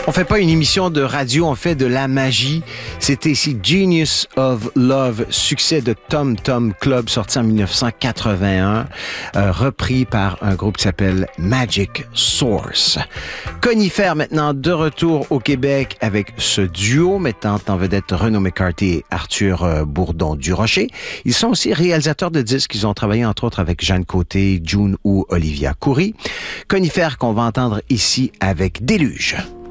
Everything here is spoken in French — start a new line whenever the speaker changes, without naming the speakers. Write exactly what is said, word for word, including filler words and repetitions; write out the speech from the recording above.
On fait pas une émission de radio, on fait de la magie. C'était ici Genius of Love, succès de Tom Tom Club, sorti en dix-neuf cent quatre-vingt-un, euh, repris par un groupe qui s'appelle Magic Source. Conifère maintenant de retour au Québec avec ce duo mettant en vedette Renaud McCarthy et Arthur euh, Bourdon-Durocher. Ils sont aussi réalisateurs de disques. Ils ont travaillé entre autres avec Jeanne Côté, June ou Olivia Coury. Conifère qu'on va entendre ici avec Déluge.